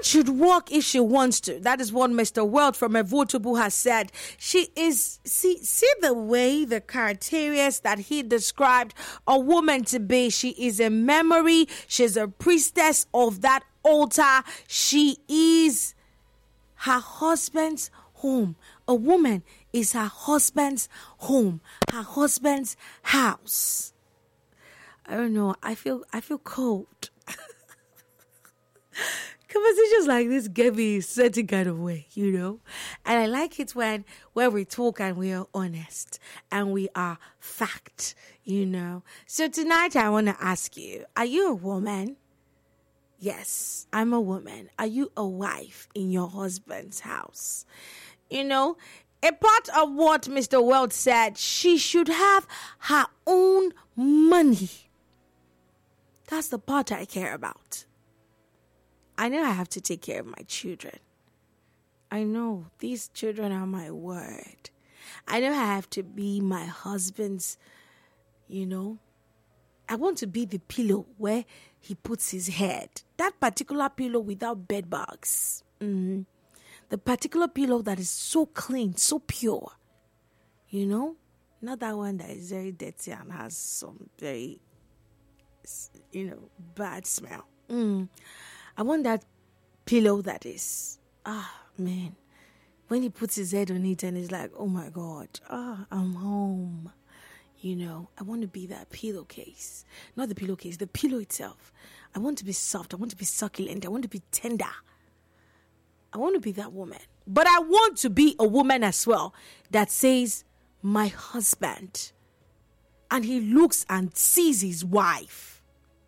should work if she wants to. That is what Mr. Weld from Evotable has said. She is, see the way, the criteria that he described a woman to be. She is a memory. She's a priestess of that altar. She is her husband's home. A woman is her husband's home, her husband's house. I don't know. I feel cold. Conversations like this get me a certain kind of way, you know. And I like it when we talk and we are honest and we are fact, you know. So tonight I want to ask you, are you a woman? Yes, I'm a woman. Are you a wife in your husband's house? You know, a part of what Mr. Weld said, she should have her own money. That's the part I care about. I know I have to take care of my children. I know these children are my word. I know I have to be my husband's, you know. I want to be the pillow where he puts his head. That particular pillow without bed bugs. The particular pillow that is so clean, so pure. You know? Not that one that is very dirty and has some very, you know, bad smell. I want that pillow that is, man. When he puts his head on it and he's like, oh my God, I'm home. You know, I want to be that pillowcase. Not the pillowcase, the pillow itself. I want to be soft. I want to be succulent. I want to be tender. I want to be that woman. But I want to be a woman as well that says, my husband. And he looks and sees his wife.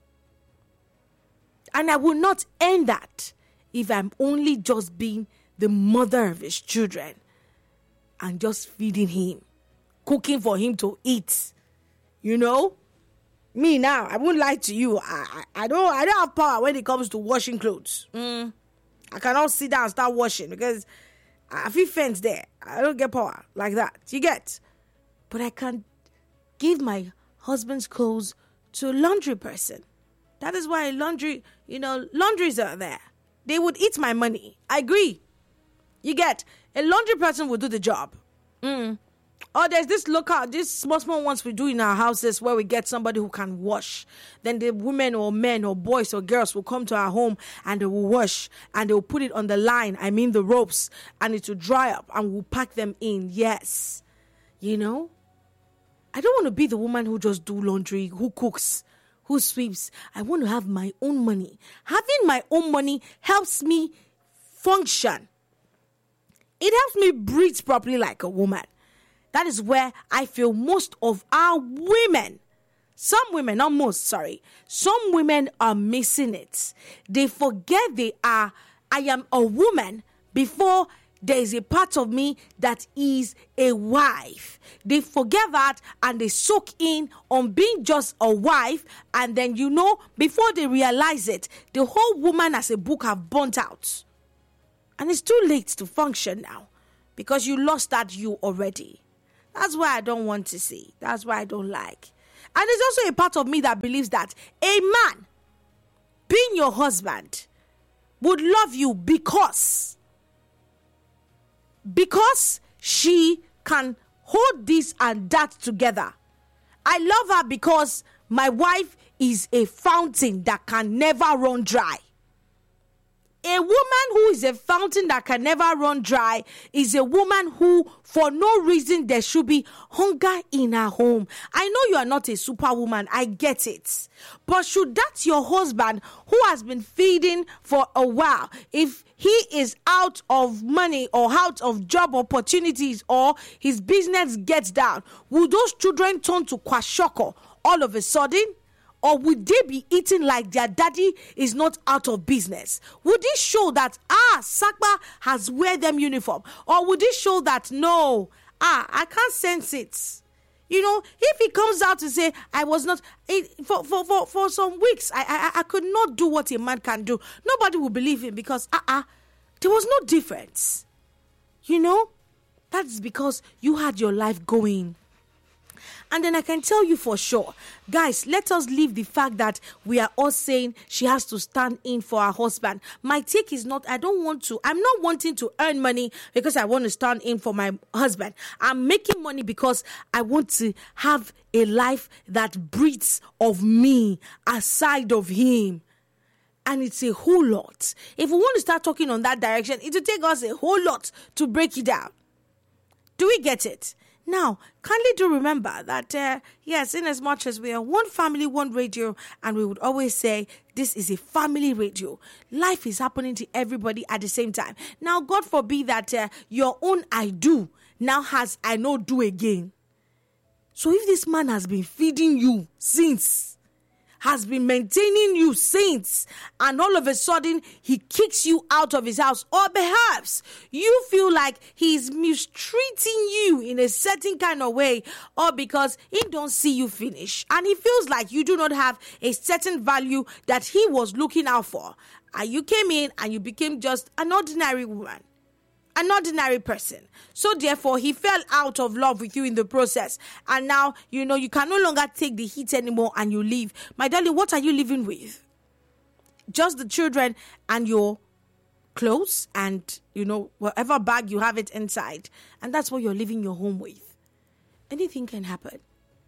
And I will not end that if I'm only just being the mother of his children and just feeding him, cooking for him to eat. You know? Me now, I won't lie to you. I don't have power when it comes to washing clothes. I cannot sit down and start washing because I feel fence there. I don't get power like that. You get? But I can give husband's clothes to a laundry person. That is why laundries are there. They would eat my money. I agree. You get? A laundry person would do the job. Or there's this small ones we do in our houses where we get somebody who can wash. Then the women or men or boys or girls will come to our home and they will wash and they will put it on the line. I mean the ropes, and it will dry up and we'll pack them in. Yes. You know? I don't want to be the woman who just do laundry, who cooks, who sweeps. I want to have my own money. Having my own money helps me function. It helps me breathe properly like a woman. That is where I feel most of our women, some women are missing it. They forget I am a woman before there is a part of me that is a wife. They forget that and they soak in on being just a wife, and then before they realize it, the whole woman as a book have burnt out. And it's too late to function now because you lost that you already. That's why I don't want to see. That's why I don't like. And there's also a part of me that believes that a man, being your husband, would love you because she can hold this and that together. I love her because my wife is a fountain that can never run dry. A woman who is a fountain that can never run dry is a woman who, for no reason, there should be hunger in her home. I know you are not a superwoman. I get it. But should that your husband, who has been feeding for a while, if he is out of money or out of job opportunities or his business gets down, will those children turn to kwashoko all of a sudden? Or would they be eating like their daddy is not out of business? Would this show that, Sakba has wear them uniform? Or would this show that, no, I can't sense it? You know, if he comes out to say, I was not, for some weeks, I could not do what a man can do. Nobody will believe him because, there was no difference. You know, that's because you had your life going. And then I can tell you for sure, guys, let us leave the fact that we are all saying she has to stand in for her husband. My take is not, I'm not wanting to earn money because I want to stand in for my husband. I'm making money because I want to have a life that breathes of me aside of him. And it's a whole lot. If we want to start talking on that direction, it will take us a whole lot to break it down. Do we get it? Now, kindly do remember that, yes, in as much as we are one family, one radio, and we would always say, this is a family radio. Life is happening to everybody at the same time. Now, God forbid that your own I do now has I no do again. So if this man has been feeding you since, has been maintaining you since, and all of a sudden he kicks you out of his house, or perhaps you feel like he's mistreating you in a certain kind of way, or because he don't see you finish and he feels like you do not have a certain value that he was looking out for, and you came in and you became just an ordinary woman, an ordinary person. So therefore, he fell out of love with you in the process. And now, you can no longer take the heat anymore and you leave. My darling, what are you living with? Just the children and your clothes and, whatever bag you have it inside. And that's what you're leaving your home with. Anything can happen.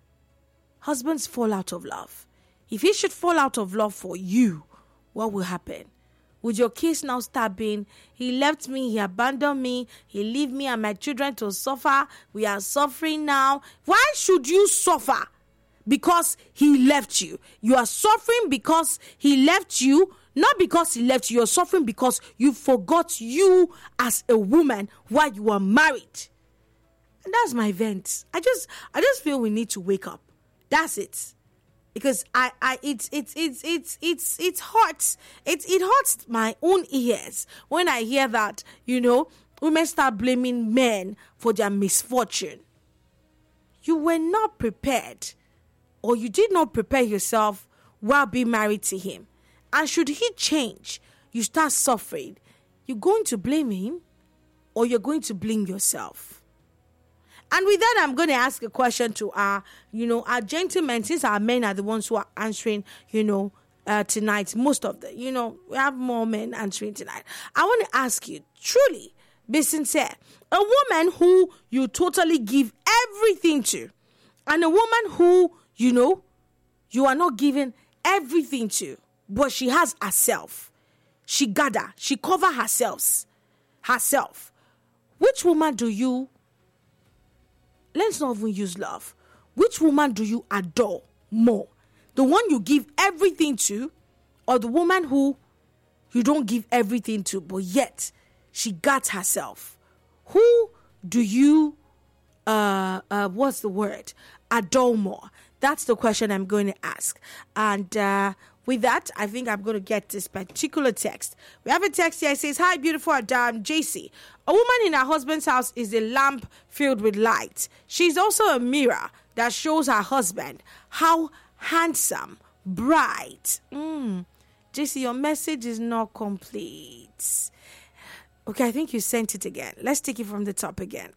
Husbands fall out of love. If he should fall out of love for you, what will happen? Would your case now start being, he left me, he abandoned me, he leave me and my children to suffer, we are suffering now. Why should you suffer? Because he left you. You are suffering because he left you, not because he left you. You're suffering because you forgot you as a woman while you were married. And that's my vent. I just feel we need to wake up. That's it. Because it hurts. It hurts my own ears when I hear that, women start blaming men for their misfortune. You were not prepared, or you did not prepare yourself while being married to him. And should he change, you start suffering, you're going to blame him, or you're going to blame yourself. And with that, I'm going to ask a question to our gentlemen, since our men are the ones who are answering, tonight. Most of the, we have more men answering tonight. I want to ask you, truly, be sincere. A woman who you totally give everything to, and a woman who, you are not giving everything to, but she has herself. She cover herself. Which woman do you, let's not even use love. Which woman do you adore more? The one you give everything to, or the woman who you don't give everything to, but yet she got herself? Who do you, adore more? That's the question I'm going to ask. And with that, I think I'm going to get this particular text. We have a text here. It says, "Hi, beautiful Adam, JC. A woman in her husband's house is a lamp filled with light. She's also a mirror that shows her husband how handsome, bright." JC, your message is not complete. Okay, I think you sent it again. Let's take it from the top again.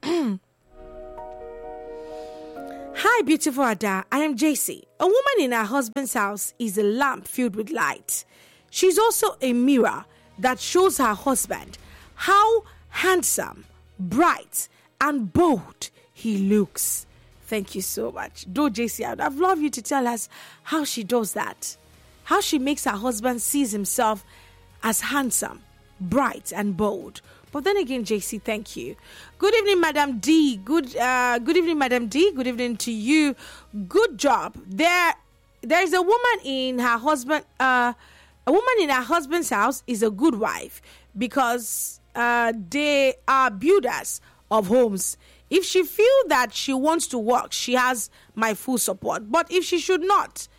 "Hi, beautiful Ada. I am JC. A woman in her husband's house is a lamp filled with light. She's also a mirror that shows her husband how handsome, bright, and bold he looks." Thank you so much. Do JC, I would have loved you to tell us how she does that. How she makes her husband sees himself as handsome, bright, and bold. But then again, JC, thank you. Good evening, Madam D. Good evening, Madam D. Good evening to you. Good job. There's a woman in her husband. A woman in her husband's house is a good wife because they are builders of homes. If she feels that she wants to work, she has my full support. But if she should not,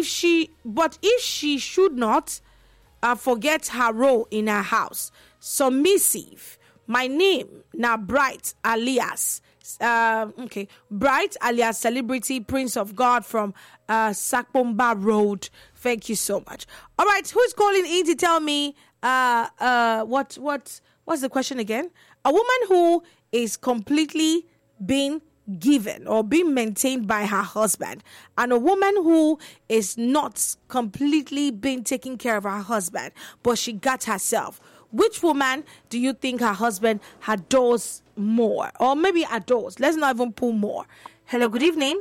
forget her role in her house. Submissive. My name now Bright alias Bright alias Celebrity Prince of God from Sakpomba Road. Thank you so much. All right, who's calling in to tell me what's the question again? A woman who is completely being given or being maintained by her husband, and a woman who is not completely being taken care of her husband, but she got herself, which woman do you think her husband adores more? Or maybe adores. Let's not even pull more. Hello, good evening.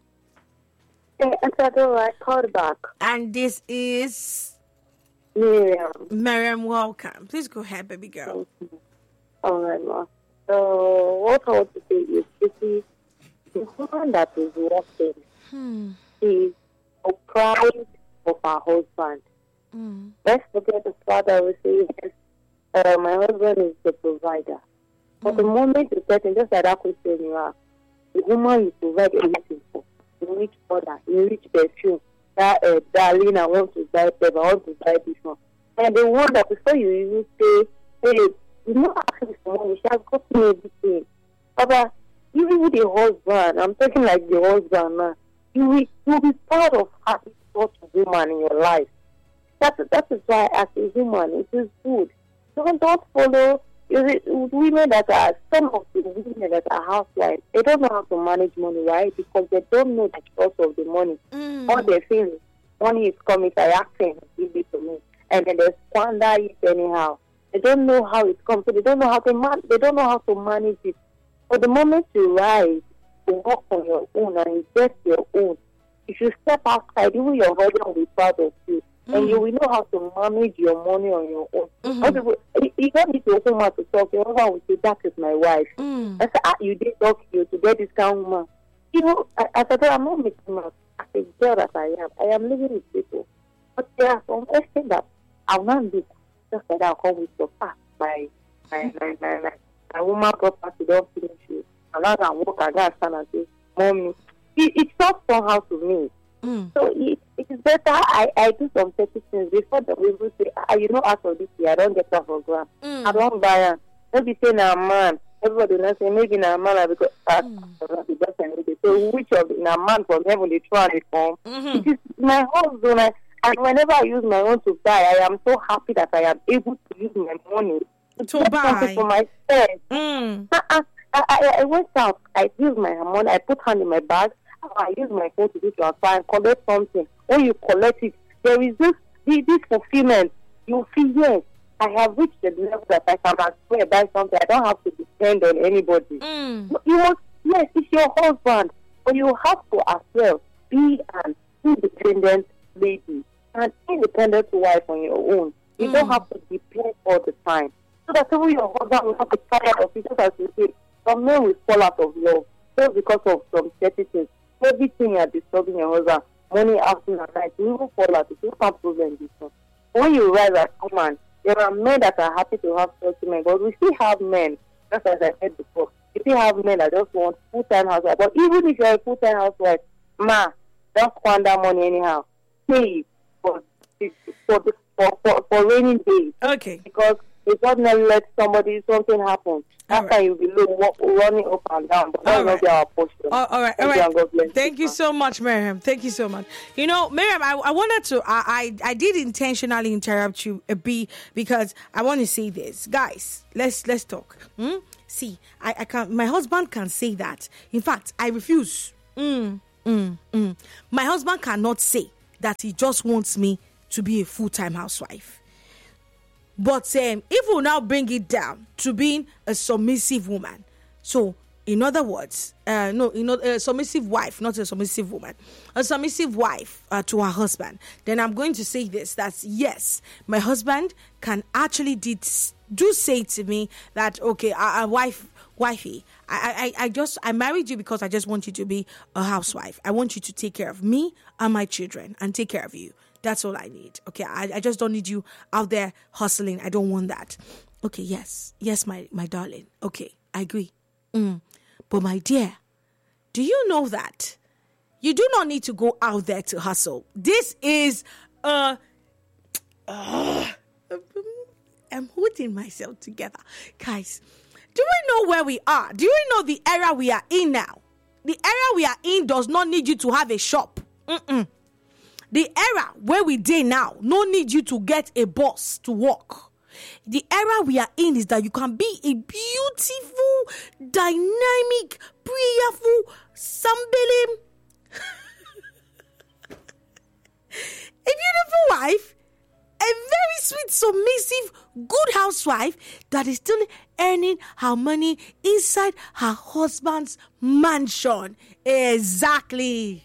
Hey, I called back. And this is Miriam. Miriam, welcome. Please go ahead, baby girl. All right, ma. So, what I want to say is, you see, the woman that is working is deprived of her husband. Let's forget the father will say, yes, my husband is the provider. But the moment you get in, just like that question you ask, the woman you provide everything for. You reach order, you reach perfume. That darling, I want to buy paper, I want to buy this one. And the one that before you even say, hey, you know, asking for money, she has gotten everything. But even with the husband, I'm talking like the husband now, you will be proud of having such a woman in your life. That is why, as a woman, it is good. Don't follow women that are, some of the women that are housewives, they don't know how to manage money, right? Because they don't know the cost of the money. All they feel is, money is coming, I ask him, give it to me. And then they squander it anyhow. They don't know how it comes, so they don't know how to manage it. But the moment you rise to work on your own and invest your own, if you step outside, even your husband will be proud of you. And you will know how to manage your money on your own. You don't need to open mouth to talk. Your husband will say, that is my wife. I said, you did talk to you to get this kind of woman. You know, as I said, I'm not making mouth. As a girl that I am living with people. But there are some extent that I will not do. Just like I'll come with your past. My woman property don't finish you. And now I walk, I got stand and say, Mommy, it's not somehow to me. So it is better I do some certain things before the people say, you know, out of this year, I don't get that for granted. I don't buy it. Maybe say now man. Everybody will say maybe now man because the best thing. So which of the man from heaven they try to come? It is my husband, and whenever I use my own to buy, I am so happy that I am able to use my money to buy for myself. I went out, I used my money, I put hand in my bag. I use my phone to do transfer and collect something. When you collect it, there is this fulfillment. You feel, yes, I have reached the level that I can actually buy something. I don't have to depend on anybody. You must, yes, it's your husband, but you have to as well be an independent lady, an independent wife on your own. You don't have to depend all the time. So that even your husband will not be tired of it. Just as you say, some men will fall out of love just because of some certain things. Everything you are disturbing your husband, money, afternoon and night, you will fall out. It's not a problem this one. When you rise as a woman, there are men that are happy to have such men, but we still have men, just as I said before, we still have men that just want full-time housewife. But even if you're a full-time housewife, don't squander money anyhow. Pay for raining days. Okay. Because it doesn't let something happen. After you'll be running up and down. But that will not be our portion. All right. Thank you so much, Miriam. Thank you so much. You know, Miriam, I wanted to, I did intentionally interrupt you a bit because I want to say this. Guys, let's talk. See, I can't, my husband can say that. In fact, I refuse. My husband cannot say that he just wants me to be a full-time housewife. But if we now bring it down to being a submissive woman, so in other words, a submissive wife, not a submissive woman, a submissive wife to her husband, then I'm going to say this, that yes, my husband can actually do say to me that, okay, wifey, I married you because I just want you to be a housewife. I want you to take care of me and my children and take care of you. That's all I need. Okay, I just don't need you out there hustling. I don't want that. Okay, yes, my darling. Okay, I agree. But my dear, do you know that you do not need to go out there to hustle? This is I'm holding myself together. Guys, do we know where we are? Do you know the era we are in now? The era we are in does not need you to have a shop. The era where we dey now, no need you to get a boss to work. The era we are in is that you can be a beautiful, dynamic, prayerful, somebody, a beautiful wife, a very sweet, submissive, good housewife that is still earning her money inside her husband's mansion. Exactly.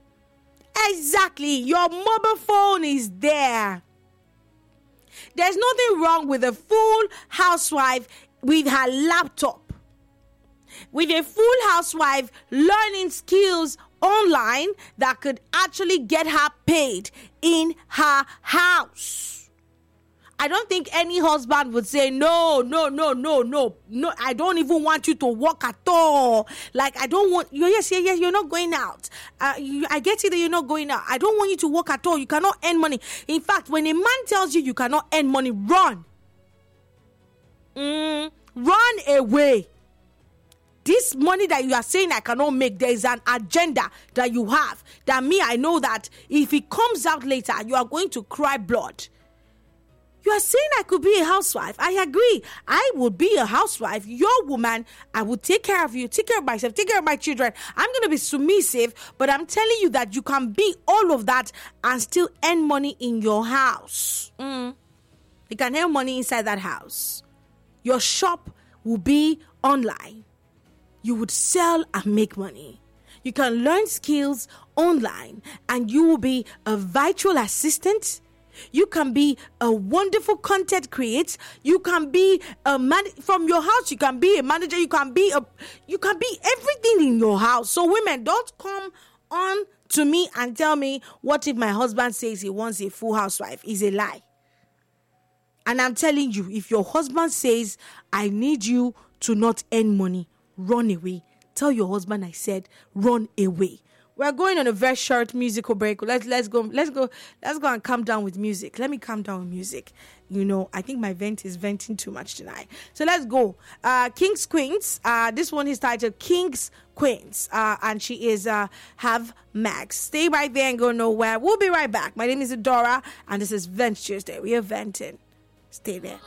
Your mobile phone is there. There's nothing wrong with a full housewife with her laptop. With a full housewife learning skills online that could actually get her paid in her house. I don't think any husband would say, no, I don't even want you to work at all. Like, I don't want you. Yes, you're not going out. I get it that you're not going out. I don't want you to work at all. You cannot earn money. In fact, when a man tells you cannot earn money, run. Run away. This money that you are saying I cannot make, there is an agenda that you have. That I know that if it comes out later, you are going to cry blood. You are saying I could be a housewife. I agree. I would be a housewife. Your woman. I would take care of you, take care of myself, take care of my children. I'm going to be submissive, but I'm telling you that you can be all of that and still earn money in your house. You can earn money inside that house. Your shop will be online. You would sell and make money. You can learn skills online and you will be a virtual assistant. You can be a wonderful content creator. You can be a man from your house. You can be a manager. You can be everything in your house. So women, don't come on to me and tell me, what if my husband says he wants a full housewife? Is a lie. And I'm telling you, if your husband says, I need you to not earn money, run away. Tell your husband I said, run away. We're going on a very short musical break. Let's go and calm down with music. Let me calm down with music. I think my vent is venting too much tonight. So let's go. King's Queens. This one is titled King's Queens. And she is Have Max. Stay right there and go nowhere. We'll be right back. My name is Adora and this is Vent Tuesday. We are venting. Stay there.